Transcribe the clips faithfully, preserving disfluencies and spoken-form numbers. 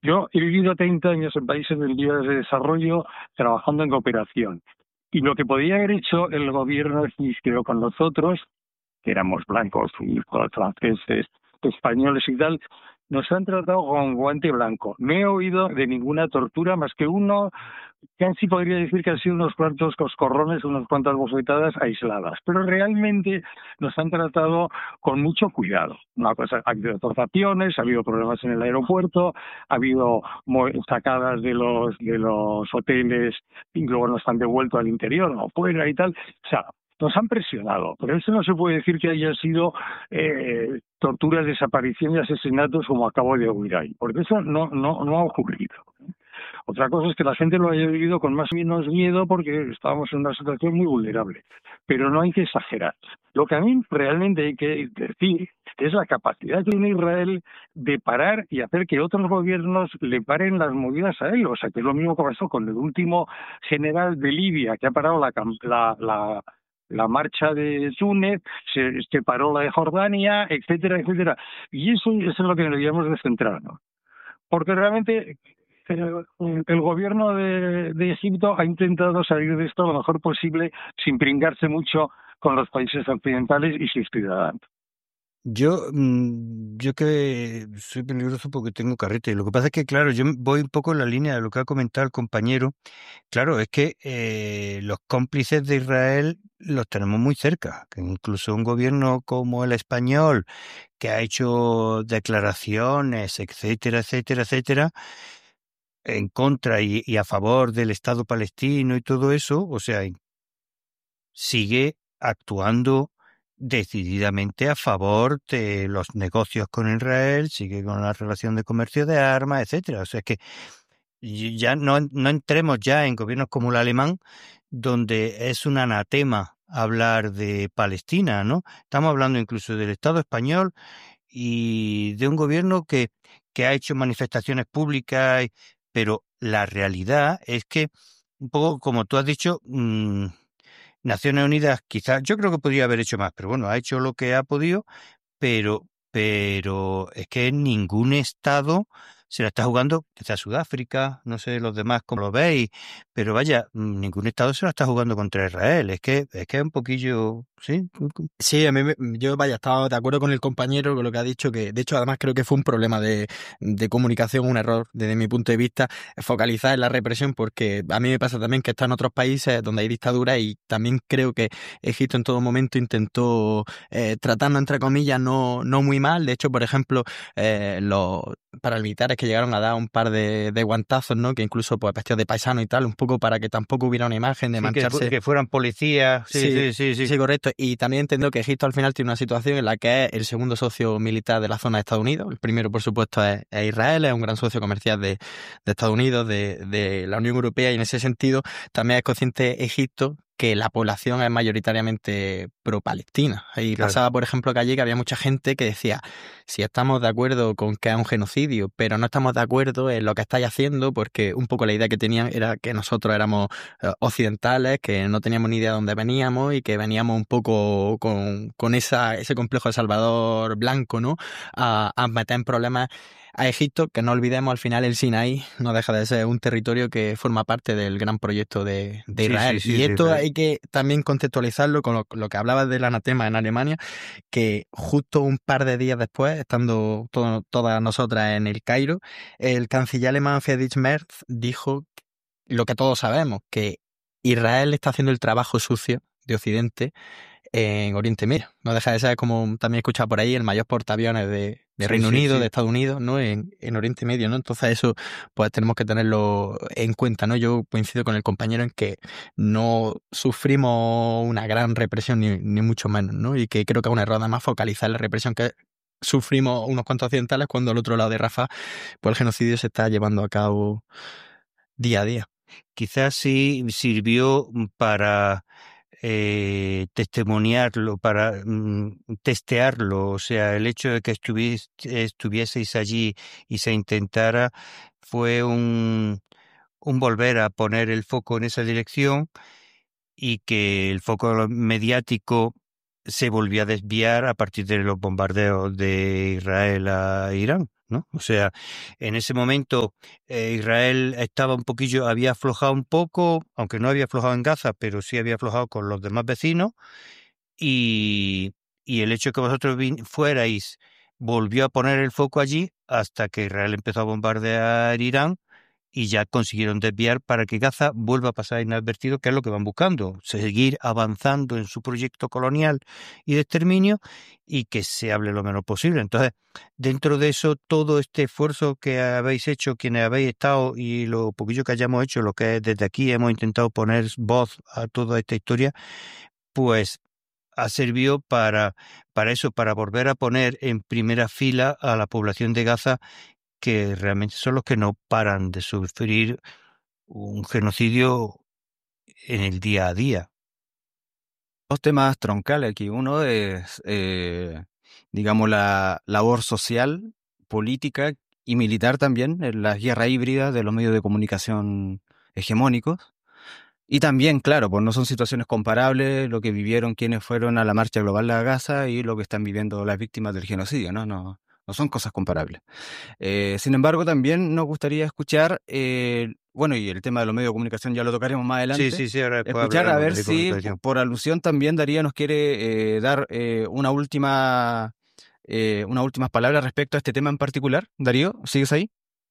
Yo he vivido treinta años en países en vías de desarrollo trabajando en cooperación. Y lo que podía haber hecho el gobierno creo con nosotros, que éramos blancos, suizos, franceses, españoles y tal, nos han tratado con guante blanco. No he oído de ninguna tortura más que uno, casi podría decir que han sido unos cuantos coscorrones, unas cuantas bofetadas aisladas. Pero realmente nos han tratado con mucho cuidado. Una cosa, ha habido tortaciones, ha habido problemas en el aeropuerto, ha habido sacadas de los de los hoteles y luego nos han devuelto al interior o fuera y tal. O sea, nos han presionado, pero eso no se puede decir que haya sido eh, torturas, desaparición y asesinatos como acabo de oír ahí, porque eso no, no, no ha ocurrido. Otra cosa es que la gente lo haya vivido con más o menos miedo porque estábamos en una situación muy vulnerable, pero no hay que exagerar. Lo que a mí realmente hay que decir es la capacidad que tiene Israel de parar y hacer que otros gobiernos le paren las movidas a él. O sea, que es lo mismo que pasó con el último general de Libia, que ha parado la, la, la la marcha de Túnez, se, se paró la de Jordania, etcétera, etcétera. Y eso, eso es lo que deberíamos de centrarnos. Porque realmente el, el gobierno de, de Egipto ha intentado salir de esto lo mejor posible sin pringarse mucho con los países occidentales y sus ciudadanos. Yo, yo que soy peligroso porque tengo carrete. Lo que pasa es que, claro, yo voy un poco en la línea de lo que ha comentado el compañero. Claro, es que eh, los cómplices de Israel los tenemos muy cerca, que incluso un gobierno como el español, que ha hecho declaraciones, etcétera, etcétera, etcétera, en contra y, y a favor del Estado palestino y todo eso, o sea, sigue actuando decididamente a favor de los negocios con Israel, sigue con la relación de comercio de armas, etcétera. O sea, es que ya no, no entremos ya en gobiernos como el alemán, donde es un anatema hablar de Palestina, ¿no? Estamos hablando incluso del Estado español y de un gobierno que, que ha hecho manifestaciones públicas, pero la realidad es que, un poco como tú has dicho, mmm, Naciones Unidas quizás, yo creo que podría haber hecho más, pero bueno, ha hecho lo que ha podido, pero, pero es que ningún Estado se la está jugando, quizás Sudáfrica, no sé los demás cómo lo veis, pero vaya, ningún Estado se la está jugando contra Israel, es que es que es un poquillo, ¿sí? Sí, a mí me, yo vaya, estaba de acuerdo con el compañero con lo que ha dicho, que de hecho además creo que fue un problema de, de comunicación, un error desde mi punto de vista, focalizar en la represión, porque a mí me pasa también que está en otros países donde hay dictadura y también creo que Egipto en todo momento intentó eh, tratarnos entre comillas no, no muy mal. De hecho, por ejemplo, eh, los paramilitares que llegaron a dar un par de, de guantazos, ¿no? Que incluso pues vestidos de paisano y tal, un poco para que tampoco hubiera una imagen de sí, mancharse. Que, que fueran policías, sí, sí, sí, sí, sí. Sí, correcto. Y también entiendo que Egipto al final tiene una situación en la que es el segundo socio militar de la zona de Estados Unidos. El primero, por supuesto, es, es Israel, es un gran socio comercial de, de Estados Unidos, de, de la Unión Europea, y en ese sentido también es consciente Egipto que la población es mayoritariamente pro-palestina. Y claro. Pasaba, por ejemplo, que allí que había mucha gente que decía, si estamos de acuerdo con que es un genocidio, pero no estamos de acuerdo en lo que estáis haciendo, porque un poco la idea que tenían era que nosotros éramos eh, occidentales, que no teníamos ni idea de dónde veníamos y que veníamos un poco con, con esa, ese complejo de Salvador blanco, ¿no? A, a meter en problemas a Egipto, que no olvidemos, al final el Sinaí no deja de ser un territorio que forma parte del gran proyecto de, de Israel. Sí, sí, sí, y esto sí, hay que también contextualizarlo con lo, lo que hablabas del anatema en Alemania, que justo un par de días después, estando todo, todas nosotras en el Cairo, el canciller alemán Friedrich Merz dijo lo que todos sabemos, que Israel está haciendo el trabajo sucio de Occidente en Oriente Medio. No deja de ser, como también he escuchado por ahí, el mayor portaaviones de, de sí, Reino sí, Unido, sí. de Estados Unidos, ¿no? En, en Oriente Medio, ¿no? Entonces eso, pues tenemos que tenerlo en cuenta, ¿no? Yo coincido con el compañero en que no sufrimos una gran represión, ni, ni mucho menos, ¿no? Y que creo que es un error además focalizar la represión que sufrimos unos cuantos occidentales cuando al otro lado de Rafah, pues el genocidio se está llevando a cabo día a día. Quizás sí sirvió para eh, testimoniarlo, para mm, testearlo, o sea, el hecho de que estuvies, estuvieseis allí y se intentara fue un, un volver a poner el foco en esa dirección y que el foco mediático se volvió a desviar a partir de los bombardeos de Israel a Irán, ¿no? O sea, en ese momento eh, Israel estaba un poquillo, había aflojado un poco, aunque no había aflojado en Gaza, pero sí había aflojado con los demás vecinos, y, y el hecho de que vosotros vin- fuerais volvió a poner el foco allí hasta que Israel empezó a bombardear Irán y ya consiguieron desviar para que Gaza vuelva a pasar inadvertido, que es lo que van buscando, seguir avanzando en su proyecto colonial y de exterminio y que se hable lo menos posible. Entonces, dentro de eso, todo este esfuerzo que habéis hecho, quienes habéis estado y lo poquillo que hayamos hecho, lo que es desde aquí hemos intentado poner voz a toda esta historia, pues ha servido para, para eso, para volver a poner en primera fila a la población de Gaza, que realmente son los que no paran de sufrir un genocidio en el día a día. Dos temas troncales aquí. Uno es, eh, digamos, la labor social, política y militar también, en las guerras híbridas de los medios de comunicación hegemónicos. Y también, claro, pues no son situaciones comparables lo que vivieron quienes fueron a la Marcha Global de Gaza y lo que están viviendo las víctimas del genocidio, ¿no? No, no son cosas comparables. Eh, sin embargo, también nos gustaría escuchar, eh, bueno, y el tema de los medios de comunicación ya lo tocaremos más Sí, adelante, sí, sí, ahora después escuchar a hablaremos ver de si, p- comunicación. por alusión también Daría nos quiere eh, dar eh, una última, eh, unas últimas palabras respecto a este tema en particular. Darío, ¿sigues ahí?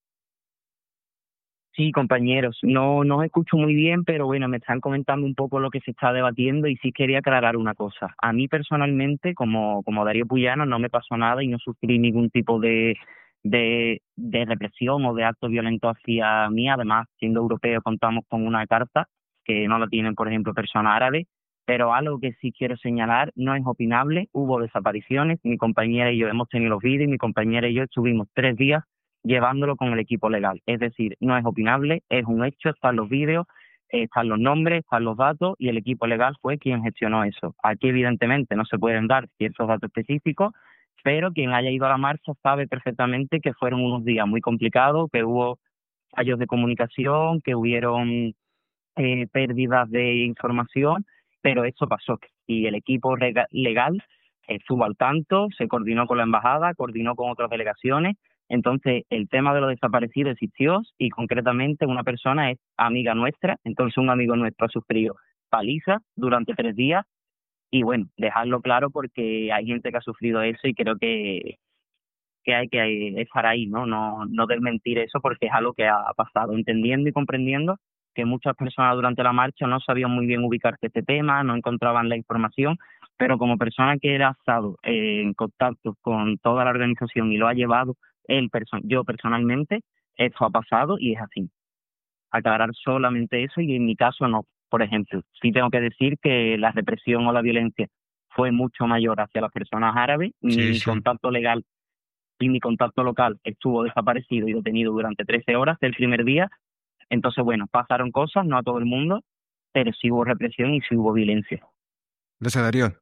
Sí, compañeros, no, no os escucho muy bien, pero bueno, me están comentando un poco lo que se está debatiendo y sí quería aclarar una cosa. A mí personalmente, como, como Darío Puyano, no me pasó nada y no sufrí ningún tipo de, de, de represión o de acto violento hacia mí. Además, siendo europeo, contamos con una carta que no la tienen, por ejemplo, personas árabes. Pero algo que sí quiero señalar, no es opinable, hubo desapariciones, mi compañera y yo hemos tenido los vídeos, mi compañera y yo estuvimos tres días llevándolo con el equipo legal. Es decir, no es opinable, es un hecho, están los vídeos, eh, están los nombres, están los datos y el equipo legal fue quien gestionó eso. Aquí evidentemente no se pueden dar ciertos datos específicos, pero quien haya ido a la marcha sabe perfectamente que fueron unos días muy complicados, que hubo fallos de comunicación, que hubieron eh, pérdidas de información, pero eso pasó y el equipo rega- legal estuvo al tanto, se coordinó con la embajada, coordinó con otras delegaciones. Entonces, el tema de los desaparecidos existió y concretamente una persona es amiga nuestra, entonces un amigo nuestro ha sufrido paliza durante tres días y bueno, dejarlo claro porque hay gente que ha sufrido eso y creo que, que hay que estar ahí, ¿no? No, no desmentir eso porque es algo que ha pasado, entendiendo y comprendiendo que muchas personas durante la marcha no sabían muy bien ubicarse este tema, no encontraban la información, pero como persona que ha estado eh, en contacto con toda la organización y lo ha llevado él, perso- yo personalmente, esto ha pasado y es así. Aclarar solamente eso y en mi caso no. Por ejemplo, sí tengo que decir que la represión o la violencia fue mucho mayor hacia las personas árabes, Sí, mi sí. contacto legal y mi contacto local estuvo desaparecido y detenido durante trece horas del primer día. Entonces, bueno, pasaron cosas, no a todo el mundo, pero sí hubo represión y sí hubo violencia. Gracias, Darío.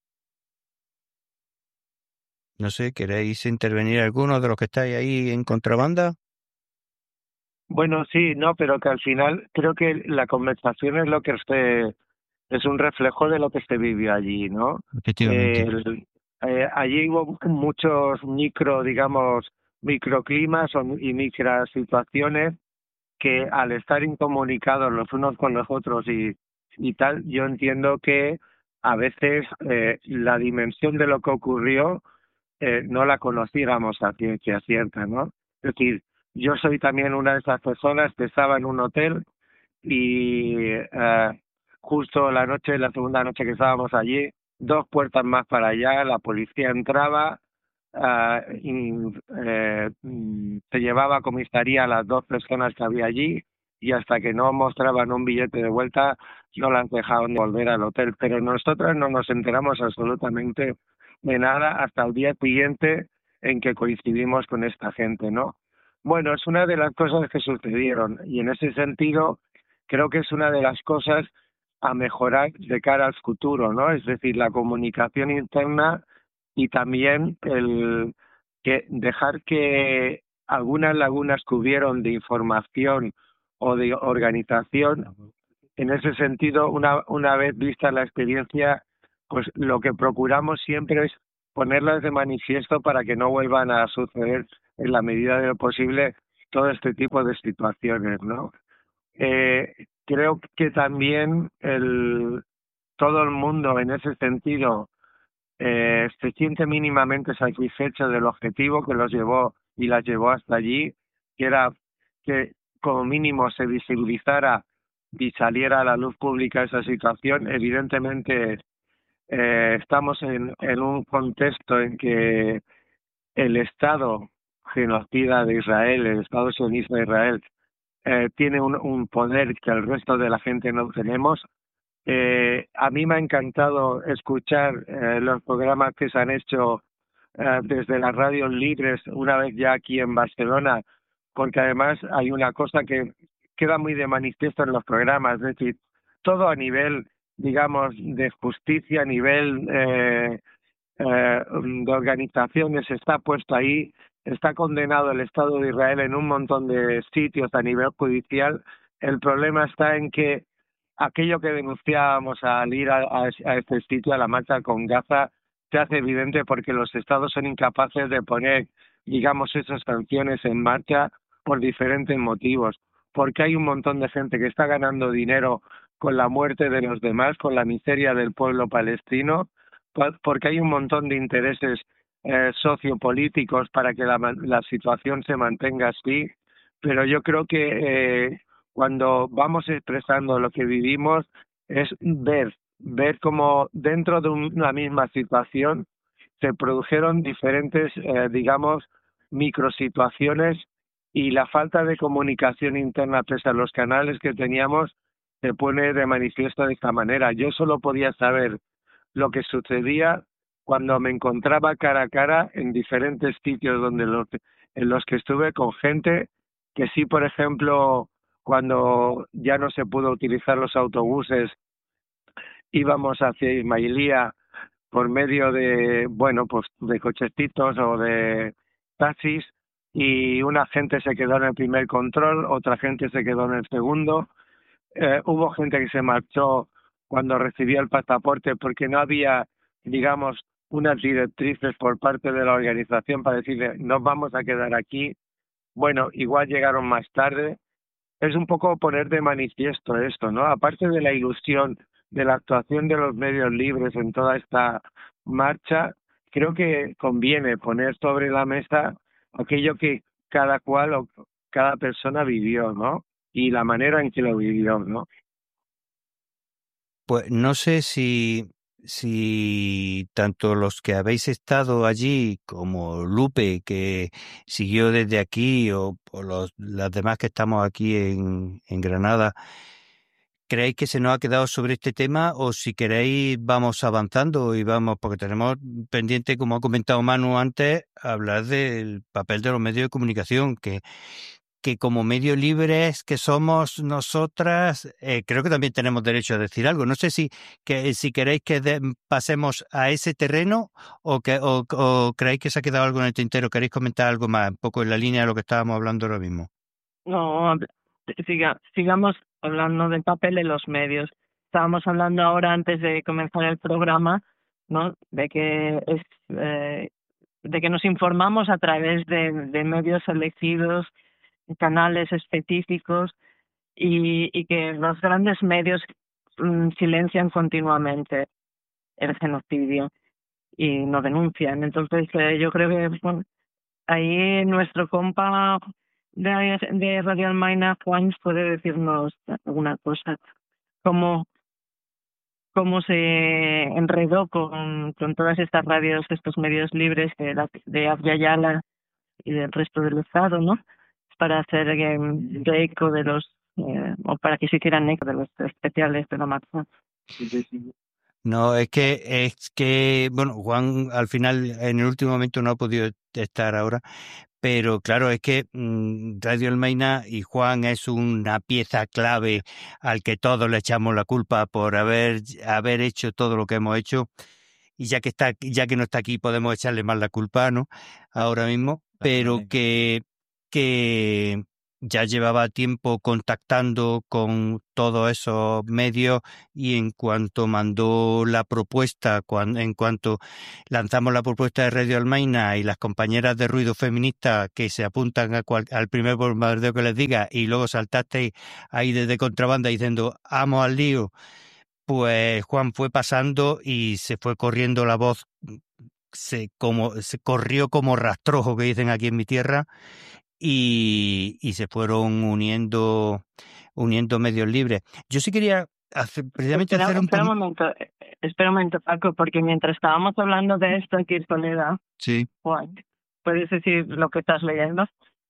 No sé, ¿queréis intervenir alguno de los que estáis ahí en contrabanda? Bueno, sí, no, pero que al final creo que la conversación es lo que se, es un reflejo de lo que se vivió allí, ¿no? Efectivamente. El- eh, allí hubo muchos micro, digamos, microclimas o- y micro situaciones que al estar incomunicados los unos con los otros y, y tal, yo entiendo que a veces eh, la dimensión de lo que ocurrió eh, no la conociéramos a ciencia cierta, ¿no? Es decir, yo soy también una de esas personas que estaba en un hotel y eh, justo la noche, la segunda noche que estábamos allí, dos puertas más para allá, la policía entraba, uh, y, eh, se llevaba a comisaría a las dos personas que había allí y hasta que no mostraban un billete de vuelta no las dejaban volver al hotel. Pero nosotros no nos enteramos absolutamente de nada hasta el día siguiente en que coincidimos con esta gente, ¿no? Bueno, es una de las cosas que sucedieron y en ese sentido creo que es una de las cosas a mejorar de cara al futuro, ¿no? Es decir, la comunicación interna y también el que dejar que algunas lagunas que hubieron de información o de organización, en ese sentido, una, una vez vista la experiencia, pues lo que procuramos siempre es ponerlas de manifiesto para que no vuelvan a suceder en la medida de lo posible todo este tipo de situaciones, ¿no? Eh, creo que también el, todo el mundo en ese sentido eh, se siente mínimamente satisfecho del objetivo que los llevó y las llevó hasta allí, que era que como mínimo se visibilizara y saliera a la luz pública esa situación. Evidentemente eh, estamos en, en un contexto en que el Estado genocida de Israel, el Estado sionista de Israel, eh, tiene un, un poder que el resto de la gente no tenemos. Eh, a mí me ha encantado escuchar eh, los programas que se han hecho eh, desde las radios libres una vez ya aquí en Barcelona, porque además hay una cosa que queda muy de manifiesto en los programas, es decir, todo a nivel, digamos, de justicia, a nivel eh, eh, de organizaciones está puesto ahí, está condenado el Estado de Israel en un montón de sitios a nivel judicial. El problema está en que aquello que denunciábamos al ir a, a, a este sitio, a la marcha con Gaza, se hace evidente porque los estados son incapaces de poner, digamos, esas sanciones en marcha por diferentes motivos. Porque hay un montón de gente que está ganando dinero con la muerte de los demás, con la miseria del pueblo palestino, porque hay un montón de intereses eh, sociopolíticos para que la, la situación se mantenga así. Pero yo creo que eh, cuando vamos expresando lo que vivimos es ver, ver cómo dentro de una misma situación se produjeron diferentes, eh, digamos, microsituaciones, y la falta de comunicación interna pese a los canales que teníamos se pone de manifiesto de esta manera. Yo solo podía saber lo que sucedía cuando me encontraba cara a cara en diferentes sitios donde los, en los que estuve con gente que sí, por ejemplo, cuando ya no se pudo utilizar los autobuses, íbamos hacia Ismailía por medio de, bueno, pues de cochecitos o de taxis, y una gente se quedó en el primer control, otra gente se quedó en el segundo. Eh, hubo gente que se marchó cuando recibió el pasaporte porque no había, digamos, unas directrices por parte de la organización para decirle nos vamos a quedar aquí. Bueno, igual llegaron más tarde. Es un poco poner de manifiesto esto, ¿no? Aparte de la ilusión de la actuación de los medios libres en toda esta marcha, creo que conviene poner sobre la mesa aquello que cada cual o cada persona vivió, ¿no? Y la manera en que lo vivió, ¿no? Pues no sé si, si tanto los que habéis estado allí como Lupe, que siguió desde aquí, o, o los las demás que estamos aquí en, en Granada, ¿creéis que se nos ha quedado sobre este tema, o si queréis vamos avanzando y vamos, porque tenemos pendiente, como ha comentado Manu antes, hablar del papel de los medios de comunicación, que que como medios libres que somos nosotras, eh, creo que también tenemos derecho a decir algo. No sé si que si queréis que de, pasemos a ese terreno, o que o, o creéis que se ha quedado algo en el tintero. ¿Queréis comentar algo más, un poco en la línea de lo que estábamos hablando ahora mismo? No, siga, sigamos hablando del papel de los medios. Estábamos hablando ahora, antes de comenzar el programa, ¿no? De que es eh, de que nos informamos a través de, de medios elegidos, canales específicos, y, y que los grandes medios mm, silencian continuamente el genocidio y no denuncian. Entonces eh, yo creo que bueno, ahí nuestro compa de, de Radio Almaina, Juan, puede decirnos alguna cosa, cómo cómo se enredó con, con todas estas radios, estos medios libres de, la, de Abya Yala y del resto del Estado, ¿no? Para hacer eh, de eco de los, eh, o para que se hicieran eco de los especiales de la marcha. No, es que, es que, bueno, Juan al final en el último momento no ha podido estar ahora, pero claro, es que mmm, Radio Almaina y Juan es una pieza clave al que todos le echamos la culpa por haber, haber hecho todo lo que hemos hecho, y ya que está, ya que no está aquí podemos echarle más la culpa, ¿no? Ahora mismo, pero que, que ya llevaba tiempo contactando con todos esos medios y en cuanto mandó la propuesta, cuan- en cuanto lanzamos la propuesta de Radio Almaina y las compañeras de Ruido Feminista que se apuntan a cual- al primer bombardeo que les diga y luego saltasteis ahí desde contrabanda diciendo ¡vamos al lío! Pues Juan fue pasando y se fue corriendo la voz, se, como, se corrió como rastrojo que dicen aquí en mi tierra y, y se fueron uniendo uniendo medios libres. Yo sí quería hacer, precisamente Espera, hacer un espera un poquito... momento, eh, espera un momento, Paco, porque mientras estábamos hablando de esto aquí en Soledad, Sí. Juan, ¿puedes decir lo que estás leyendo?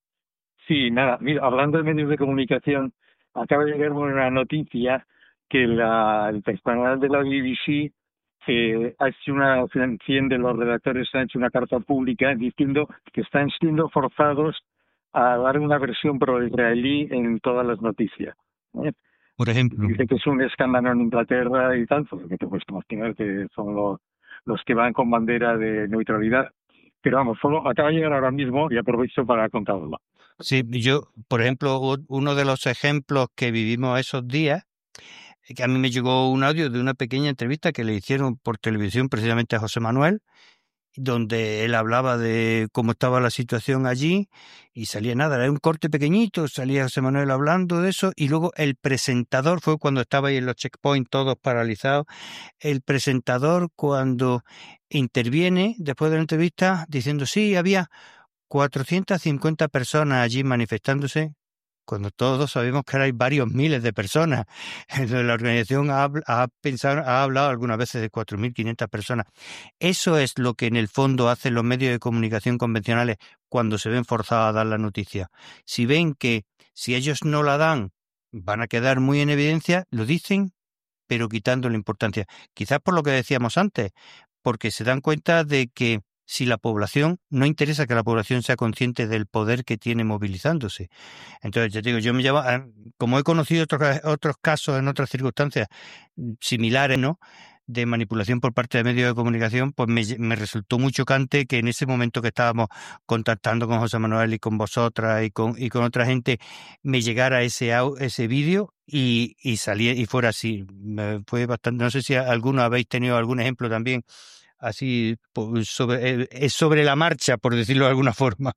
Sí, nada, mira, hablando de medios de comunicación, acaba de llegar una noticia que la, el personal de la B B C eh, ha hecho una, cien de los redactores han hecho una carta pública diciendo que están siendo forzados a dar una versión pro-israelí en todas las noticias. ¿eh? Por ejemplo. Dice que es un escándalo en Inglaterra y tal, porque te puedes imaginar que son los, los que van con bandera de neutralidad. Pero vamos, solo acaba de llegar ahora mismo y aprovecho para contarlo. Sí, yo, por ejemplo, u- uno de los ejemplos que vivimos esos días, eh, que a mí me llegó un audio de una pequeña entrevista que le hicieron por televisión precisamente a José Manuel, donde él hablaba de cómo estaba la situación allí y salía nada, era un corte pequeñito, salía José Manuel hablando de eso y luego el presentador fue cuando estaba ahí en los checkpoints todos paralizados, el presentador cuando interviene después de la entrevista diciendo sí, había cuatrocientas cincuenta personas allí manifestándose, cuando todos sabemos que ahora hay varios miles de personas. La organización ha, habl- ha pensado, ha hablado algunas veces de cuatro mil quinientas personas. Eso es lo que en el fondo hacen los medios de comunicación convencionales cuando se ven forzados a dar la noticia. Si ven que si ellos no la dan van a quedar muy en evidencia, lo dicen, pero quitando la importancia. Quizás por lo que decíamos antes, porque se dan cuenta de que si la población, no interesa que la población sea consciente del poder que tiene movilizándose. Entonces, yo digo, yo me llamo, eh, como he conocido otros, otros casos en otras circunstancias mm, similares, ¿no?, de manipulación por parte de medios de comunicación, pues me, me resultó muy chocante que en ese momento que estábamos contactando con José Manuel y con vosotras y con, y con otra gente, me llegara ese au- ese vídeo y, y saliera y fuera así. Me fue bastante, no sé si alguno habéis tenido algún ejemplo también así po- sobre, eh, eh, sobre la marcha, por decirlo de alguna forma.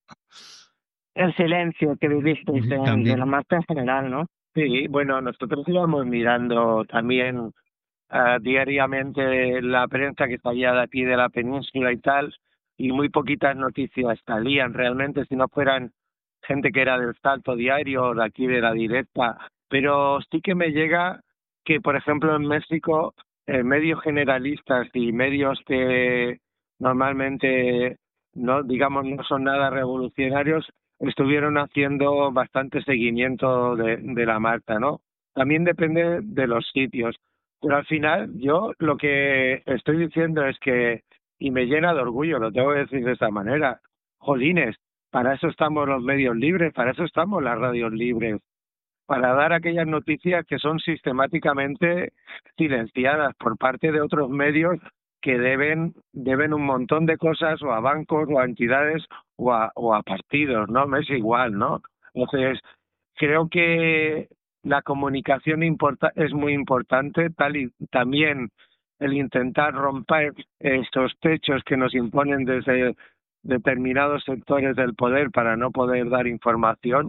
El silencio que vivisteis de, de También. la marcha en general, ¿no? Sí, bueno, nosotros íbamos mirando también ah, diariamente la prensa que salía de aquí de la península y tal, y muy poquitas noticias salían realmente si no fueran gente que era del Salto Diario o de aquí de la Directa. Pero sí que me llega que, por ejemplo, en México, eh, medios generalistas y medios que normalmente no, digamos, no son nada revolucionarios, estuvieron haciendo bastante seguimiento de, de la marcha, ¿no? También depende de los sitios. Pero al final, yo lo que estoy diciendo es que, y me llena de orgullo, lo tengo que decir de esa manera, jolines, para eso estamos los medios libres, para eso estamos las radios libres, para dar aquellas noticias que son sistemáticamente silenciadas por parte de otros medios que deben deben un montón de cosas o a bancos o a entidades o a, o a partidos, ¿no? Me es igual, ¿no? Entonces, creo que la comunicación importa, es muy importante, tal y también el intentar romper estos techos que nos imponen desde determinados sectores del poder para no poder dar información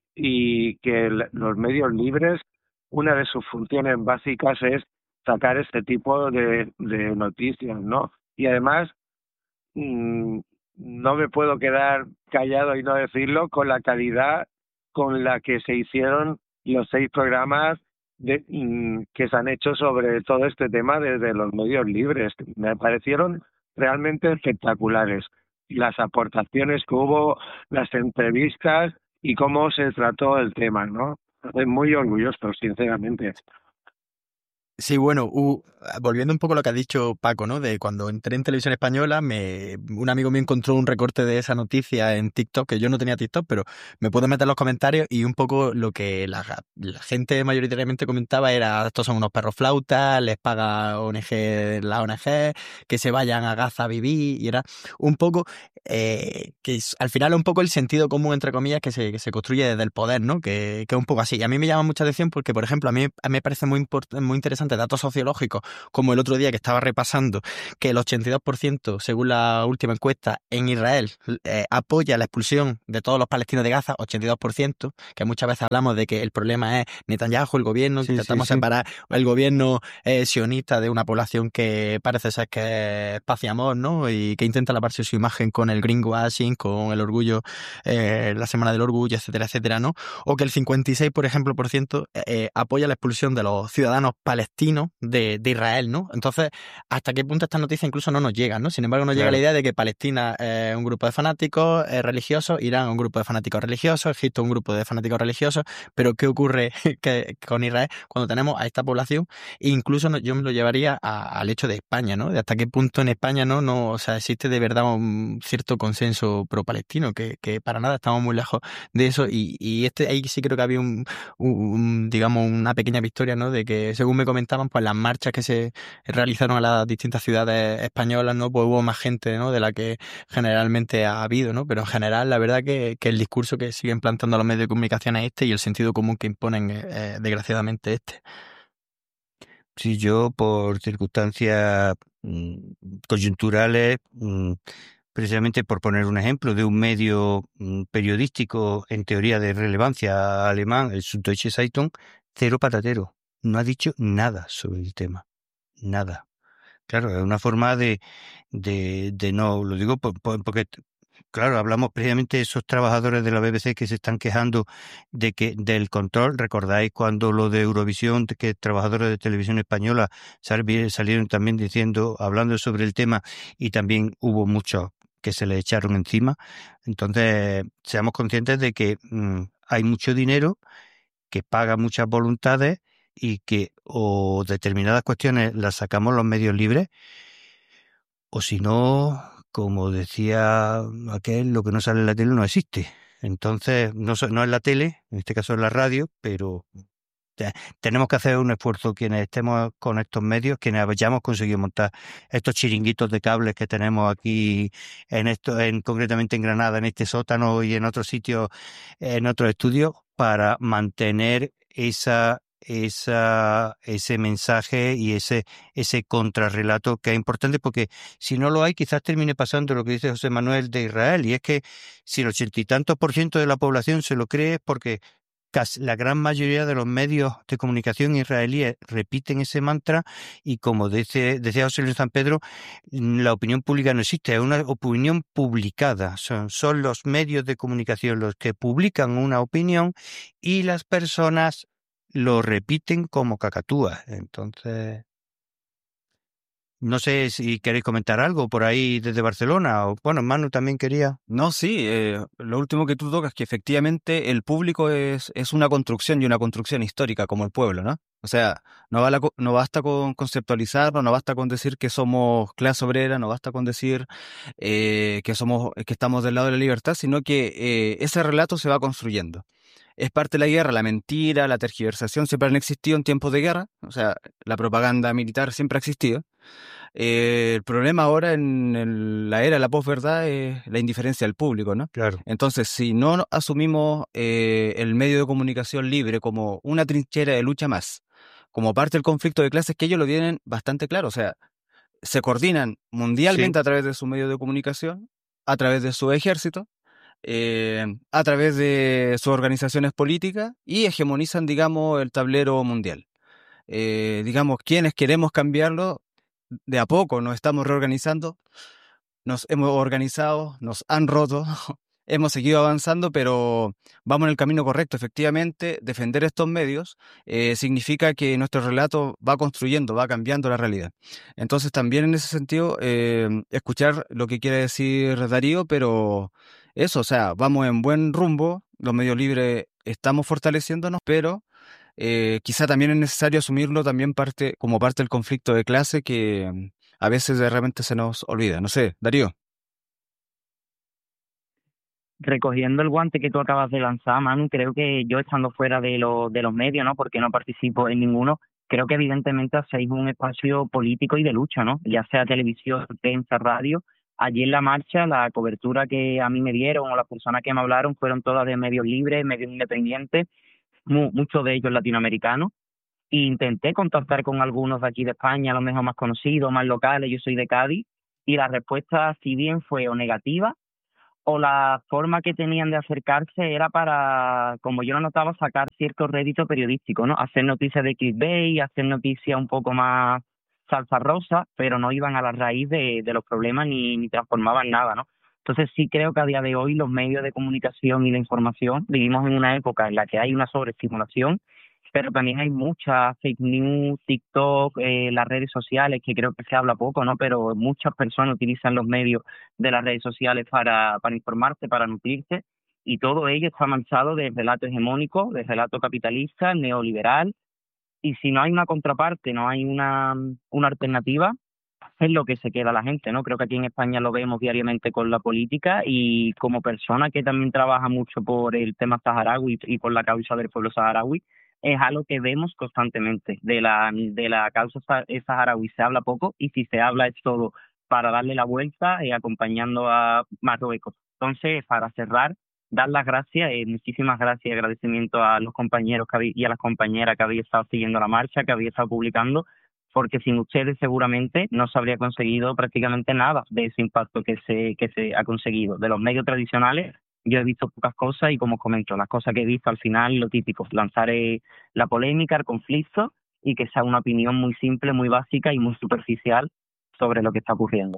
y que el- los medios libres, una de sus funciones básicas es sacar este tipo de, de noticias, ¿no? Y además, mm, no me puedo quedar callado y no decirlo con la calidad con la que se hicieron los seis programas de, mm, que se han hecho sobre todo este tema desde los medios libres. Me parecieron realmente espectaculares. Las aportaciones que hubo, las entrevistas y cómo se trató el tema, ¿no? Estoy muy orgulloso, sinceramente. Sí, bueno, uh, volviendo un poco a lo que ha dicho Paco, ¿no? De cuando entré en Televisión Española, me, un amigo me encontró un recorte de esa noticia en TikTok, que yo no tenía TikTok, pero me pude meter en los comentarios y un poco lo que la, la gente mayoritariamente comentaba era: estos son unos perros flautas, les paga O N G, la O N G, que se vayan a Gaza a vivir, y era un poco eh, que es, al final es un poco el sentido común, entre comillas, que se, que se construye desde el poder, ¿no? Que, que es un poco así. Y a mí me llama mucha atención porque, por ejemplo, a mí, a mí me parece muy, import- muy interesante datos sociológicos, como el otro día que estaba repasando, que el ochenta y dos por ciento, según la última encuesta, en Israel eh, apoya la expulsión de todos los palestinos de Gaza, ochenta y dos por ciento, que muchas veces hablamos de que el problema es Netanyahu, el gobierno, que Sí, sí, intentamos sí. separar el gobierno eh, sionista de una población que parece ser que es paz y amor, ¿no? Y que intenta lavarse su imagen con el greenwashing, con el orgullo, eh, la semana del orgullo, etcétera, etcétera, ¿no? O que el cincuenta y seis, por ejemplo, por ciento eh, apoya la expulsión de los ciudadanos palestinos de, de Israel, ¿no? Entonces, ¿hasta qué punto estas noticias incluso no nos llegan, ¿no? Sin embargo, nos llega la Claro. idea de que Palestina es un grupo de fanáticos eh, religiosos, Irán un grupo de fanáticos religiosos, Egipto un grupo de fanáticos religiosos, pero ¿qué ocurre que, con Israel cuando tenemos a esta población? E incluso no, yo me lo llevaría a, al hecho de España, ¿no? De hasta qué punto en España no, no, o sea, existe de verdad un cierto consenso pro-palestino, que, que para nada estamos muy lejos de eso, y, y este ahí sí creo que había un, un, digamos, una pequeña victoria, ¿no? De que, según me comentaban, pues las marchas que se realizaron a las distintas ciudades españolas, ¿no? Pues hubo más gente, ¿no? De la que generalmente ha habido, ¿no? Pero en general, la verdad que, que el discurso que siguen plantando los medios de comunicación es este, y el sentido común que imponen, eh, desgraciadamente, este. Sí, yo por circunstancias mm, coyunturales, mm, precisamente por poner un ejemplo de un medio mm, periodístico en teoría de relevancia alemán, el Süddeutsche Zeitung, cero patatero. No ha dicho nada sobre el tema. Nada. Claro, es una forma de, de, de no, lo digo por- por- porque, claro, hablamos precisamente de esos trabajadores de la B B C que se están quejando de que del control. ¿Recordáis cuando lo de Eurovisión, de que trabajadores de televisión española sal- salieron también diciendo, hablando sobre el tema, y también hubo muchos que se le echaron encima? Entonces, seamos conscientes de que mm, hay mucho dinero que paga muchas voluntades y que o determinadas cuestiones las sacamos los medios libres, o si no, como decía aquel, lo que no sale en la tele no existe. Entonces, no, so- no es la tele, en este caso es la radio, pero te- tenemos que hacer un esfuerzo quienes estemos con estos medios, quienes hayamos conseguido montar estos chiringuitos de cables que tenemos aquí en esto, en concretamente en Granada, en este sótano y en otros sitios, en otros estudios, para mantener esa esa ese mensaje y ese ese contrarrelato que es importante, porque si no lo hay, quizás termine pasando lo que dice José Manuel de Israel, y es que si el ochenta y tantos por ciento de la población se lo cree, es porque casi la gran mayoría de los medios de comunicación israelíes repiten ese mantra, y como dice, decía José Luis San Pedro, la opinión pública no existe, es una opinión publicada. Son, son los medios de comunicación los que publican una opinión y las personas lo repiten como cacatúas. Entonces, no sé si queréis comentar algo por ahí desde Barcelona, o bueno, Manu también quería. No, sí, eh, lo último que tú tocas es que efectivamente el público es, es una construcción y una construcción histórica como el pueblo, ¿no? O sea, no, va la co- no basta con conceptualizarlo, no basta con decir que somos clase obrera, no basta con decir eh, que somos, que estamos del lado de la libertad, sino que eh, ese relato se va construyendo. Es parte de la guerra, la mentira, la tergiversación siempre han existido en tiempos de guerra, o sea, la propaganda militar siempre ha existido. Eh, el problema ahora en el- la era de la posverdad es la indiferencia del público, ¿no? Claro, Entonces, si no asumimos eh, el medio de comunicación libre como una trinchera de lucha más, como parte del conflicto de clases, que ellos lo tienen bastante claro, o sea, se coordinan sí, mundialmente a través de su medio de comunicación, a través de su ejército, eh, a través de sus organizaciones políticas, y hegemonizan, digamos, el tablero mundial. Eh, digamos, quienes queremos cambiarlo, de a poco nos estamos reorganizando, nos hemos organizado, nos han roto, hemos seguido avanzando, pero vamos en el camino correcto. Efectivamente, defender estos medios eh, significa que nuestro relato va construyendo, va cambiando la realidad. Entonces, también en ese sentido, eh, escuchar lo que quiere decir Darío, pero eso, o sea, vamos en buen rumbo, los medios libres estamos fortaleciéndonos, pero eh, quizá también es necesario asumirlo también parte, como parte del conflicto de clase que mm, a veces de repente se nos olvida. No sé, Darío. Recogiendo el guante que tú acabas de lanzar, Manu, creo que yo estando fuera de, los de los medios, ¿no? Porque no participo en ninguno, creo que evidentemente hacéis un espacio político y de lucha, ¿no? Ya sea televisión, prensa, radio. Allí en la marcha, la cobertura que a mí me dieron o las personas que me hablaron fueron todas de medios libres, medios independientes, mu muchos de ellos latinoamericanos. E intenté contactar con algunos de aquí de España, a lo mejor más conocidos, más locales, yo soy de Cádiz, y la respuesta, si bien fue o negativa, o la forma que tenían de acercarse era para, como yo lo notaba, sacar cierto rédito periodístico, ¿no? Hacer noticias de clickbait, hacer noticias un poco más salsa rosa, pero no iban a la raíz de, de los problemas ni, ni transformaban nada, ¿no? Entonces sí creo que a día de hoy los medios de comunicación y la información vivimos en una época en la que hay una sobreestimulación, pero también hay muchas fake news, TikTok, eh, las redes sociales, que creo que se habla poco, ¿no? Pero muchas personas utilizan los medios de las redes sociales para, para informarse, para nutrirse, y todo ello está manchado de relato hegemónico, de relato capitalista, neoliberal, y si no hay una contraparte, no hay una, una alternativa, es lo que se queda la gente, ¿no? Creo que aquí en España lo vemos diariamente con la política, y como persona que también trabaja mucho por el tema saharaui y por la causa del pueblo saharaui, es algo que vemos constantemente. De la, de la causa saharaui se habla poco, y si se habla es todo para darle la vuelta y acompañando a Marruecos. Entonces, para cerrar, dar las gracias, eh, muchísimas gracias y agradecimiento a los compañeros que habéis, y a las compañeras que habéis estado siguiendo la marcha, que habéis estado publicando, porque sin ustedes seguramente no se habría conseguido prácticamente nada de ese impacto que se, que se ha conseguido. De los medios tradicionales yo he visto pocas cosas, y como os comento, las cosas que he visto al final, lo típico, lanzar eh, la polémica, el conflicto, y que sea una opinión muy simple, muy básica y muy superficial sobre lo que está ocurriendo.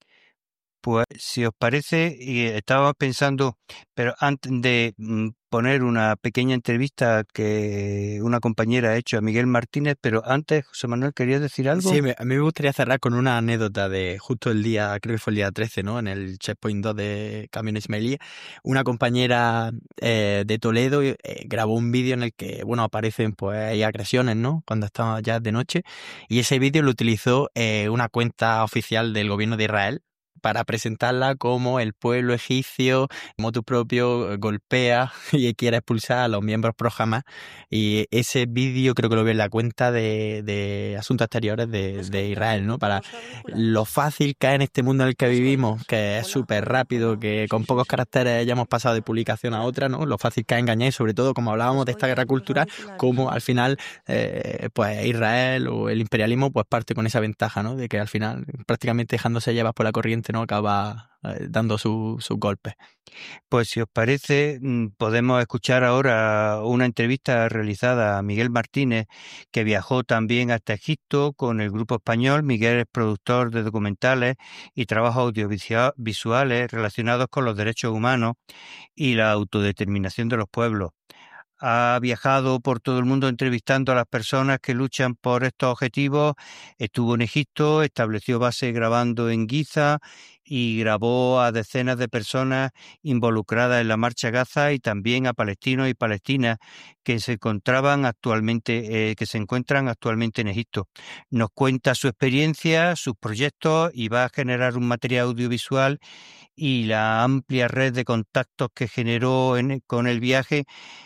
Pues si os parece, y estaba pensando, pero antes de mm, poner una pequeña entrevista que una compañera ha hecho a Miguel Martínez, pero antes, José Manuel, ¿querías decir algo? Sí, me- a mí me gustaría cerrar con una anécdota de justo el día, creo que fue el día trece, ¿no? En el Checkpoint dos de Camión Ismailí. Una compañera eh, de Toledo eh, grabó un vídeo en el que, bueno, aparecen pues hay agresiones, ¿no? Cuando está ya de noche. Y ese vídeo lo utilizó eh, una cuenta oficial del gobierno de Israel para presentarla como el pueblo egipcio, motu propio, golpea y quiere expulsar a los miembros pro Hamas. Y ese vídeo creo que lo vi en la cuenta de, de Asuntos Exteriores de, de Israel, ¿no? Para lo fácil que es en este mundo en el que vivimos, que es súper rápido, que con pocos caracteres ya hemos pasado de publicación a otra, ¿no? Lo fácil que es engañar, y sobre todo, como hablábamos de esta guerra cultural, como al final, eh, pues Israel o el imperialismo, pues parte con esa ventaja, ¿no? De que al final, prácticamente dejándose llevar por la corriente, no acaba eh, dando sus su golpes. Pues si os parece, mm, podemos escuchar ahora una entrevista realizada a Miguel Martínez, que viajó también hasta Egipto con el grupo español. Miguel es productor de documentales y trabajos audiovisuales relacionados con los derechos humanos y la autodeterminación de los pueblos. Ha viajado por todo el mundo entrevistando a las personas que luchan por estos objetivos. Estuvo en Egipto, estableció base grabando en Giza y grabó a decenas de personas involucradas en la Marcha Gaza, y también a palestinos y palestinas que se encontraban actualmente, eh, que se encuentran actualmente en Egipto. Nos cuenta su experiencia, sus proyectos, y va a generar un material audiovisual, y la amplia red de contactos que generó en, con el viaje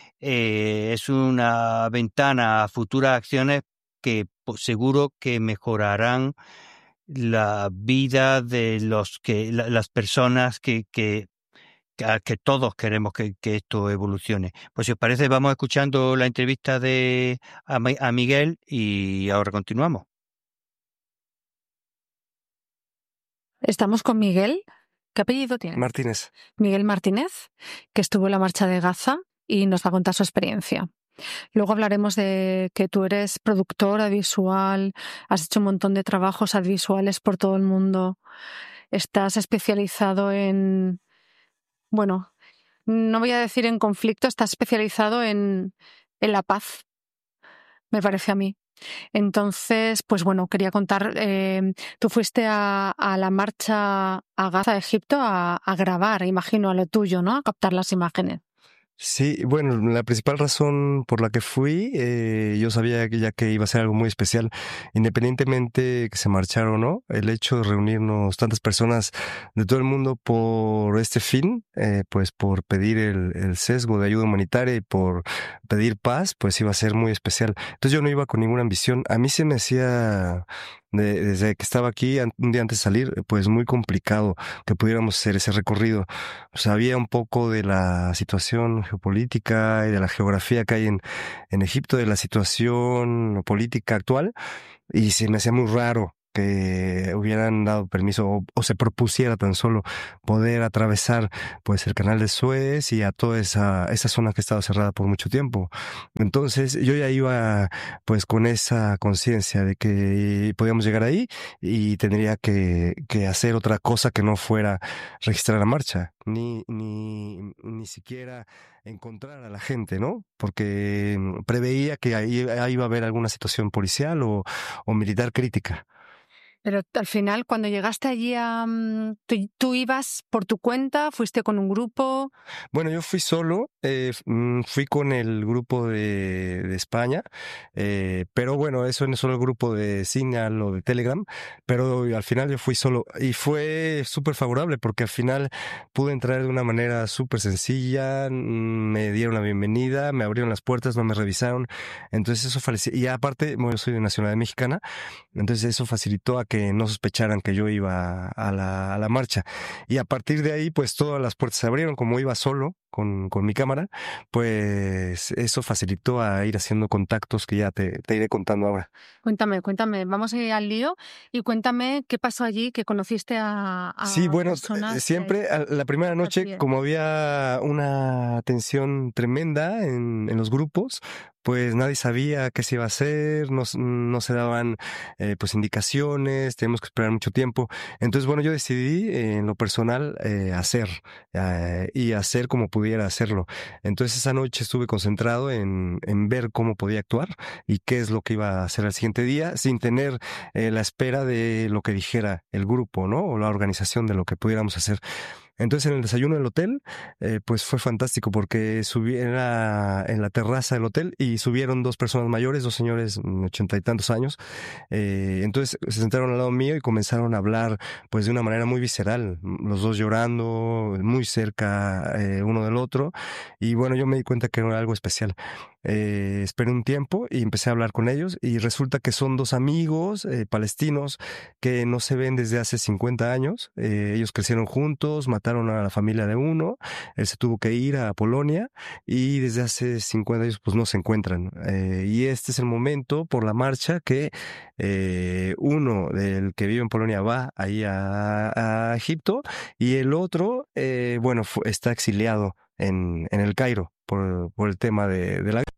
eh, es una ventana a futuras acciones que pues, seguro que mejorarán la vida de los que la, las personas que, que, que, que todos queremos que, que esto evolucione. Pues si os parece, vamos escuchando la entrevista de a, a Miguel, y ahora continuamos. Estamos con Miguel. ¿Qué apellido tiene? Martínez. Miguel Martínez, que estuvo en la Marcha de Gaza y nos va a contar su experiencia. Luego hablaremos de que tú eres productor audiovisual, has hecho un montón de trabajos audiovisuales por todo el mundo, estás especializado en, bueno, no voy a decir en conflicto, estás especializado en, en la paz, me parece a mí. Entonces, pues bueno, quería contar, eh, tú fuiste a, a la marcha a Gaza, Egipto, a, a grabar, imagino, a lo tuyo, ¿no? A captar las imágenes. Sí, bueno, la principal razón por la que fui, eh, yo sabía que ya que iba a ser algo muy especial, independientemente que se marchara o no, el hecho de reunirnos tantas personas de todo el mundo por este fin, eh, pues por pedir el, el sesgo de ayuda humanitaria y por pedir paz, pues iba a ser muy especial. Entonces yo no iba con ninguna ambición. A mí se me hacía, de- desde que estaba aquí, an- un día antes de salir, pues muy complicado que pudiéramos hacer ese recorrido. Sabía un poco de la situación geopolítica y de la geografía que hay en, en Egipto, de la situación política actual, y se me hacía muy raro que hubieran dado permiso o, o se propusiera tan solo poder atravesar pues el canal de Suez y a toda esa, esa zona que estaba cerrada por mucho tiempo. Entonces yo ya iba pues con esa conciencia de que podíamos llegar ahí y tendría que, que hacer otra cosa que no fuera registrar la marcha, ni, ni, ni siquiera encontrar a la gente, ¿no? Porque mm, preveía que ahí, ahí iba a haber alguna situación policial o, o militar crítica. Pero al final, cuando llegaste allí a... mm, ¿Tú, tú ibas por tu cuenta? ¿Fuiste con un grupo? Bueno, yo fui solo, eh, f- mm, fui con el grupo de, de España, eh, pero bueno, eso no es solo el grupo de Signal o de Telegram, pero al final yo fui solo y fue súper favorable porque al final pude entrar de una manera súper sencilla, mm, me dieron la bienvenida, me abrieron las puertas, no me revisaron, entonces eso facilitó, y aparte, bueno, yo soy de nacionalidad mexicana, entonces eso facilitó a que no sospecharan que yo iba a la, a la marcha. Y a partir de ahí, pues todas las puertas se abrieron, como iba solo con, con mi cámara, pues eso facilitó a ir haciendo contactos que ya te, te iré contando ahora. Cuéntame, cuéntame. Vamos a ir al lío y cuéntame qué pasó allí, que conociste a, Sí, a bueno, eh, personas. siempre a- la primera noche, Así es. como había una tensión tremenda en, en los grupos, pues nadie sabía qué se iba a hacer, no, s- no se daban eh, pues indicaciones, teníamos que esperar mucho tiempo. Entonces, bueno, yo decidí eh, en lo personal eh, hacer eh, y hacer como pudiera hacerlo. Entonces esa noche estuve concentrado en, en ver cómo podía actuar y qué es lo que iba a hacer al siguiente día, sin tener eh, la espera de lo que dijera el grupo, ¿no? O la organización de lo que pudiéramos hacer. Entonces en el desayuno del hotel, eh, pues fue fantástico porque subí en la, en la terraza del hotel y subieron dos personas mayores, dos señores mm, ochenta y tantos años. Eh, entonces se sentaron al lado mío y comenzaron a hablar pues de una manera muy visceral, mm, los dos llorando, muy cerca eh, uno del otro. Y bueno, yo me di cuenta que era algo especial. Eh, esperé un tiempo y empecé a hablar con ellos y resulta que son dos amigos eh, palestinos que no se ven desde hace cincuenta años. Eh, ellos crecieron juntos, mataron a la familia de uno, él se tuvo que ir a Polonia y desde hace cincuenta años pues no se encuentran. Eh, y este es el momento por la marcha que eh, uno del que vive en Polonia va ahí a, a Egipto y el otro, eh, bueno, fu- está exiliado en, en el Cairo por, por el tema de, de la